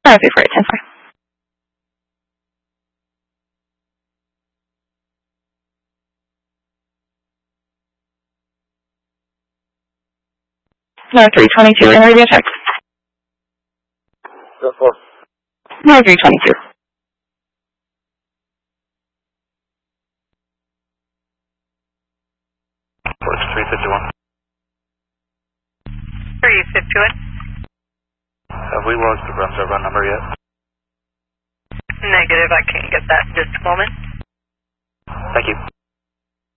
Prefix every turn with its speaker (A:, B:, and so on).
A: 934, 10-4. No, 322 in radio check.
B: 4.
A: No, 322.
B: Porch 351.
C: 351.
B: Have we logged the run number yet?
C: Negative, I can't get that just a moment.
B: Thank you.